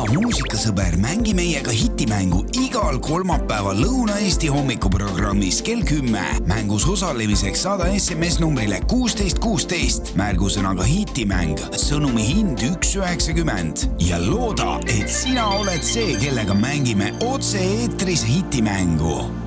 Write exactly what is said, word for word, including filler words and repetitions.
muusikasõber, mängi meiega hitimängu igal kolmapäeval Lõuna-Eesti hommikuprogrammis kell kümme. Mängus osalemiseks saada S M S numbrile kuusteist kuusteist. Märgusõnaga hitimäng, sõnumi hind üks üheksakümmend. Ja looda, et sina oled see, kellega mängime otse eetris hitimängu.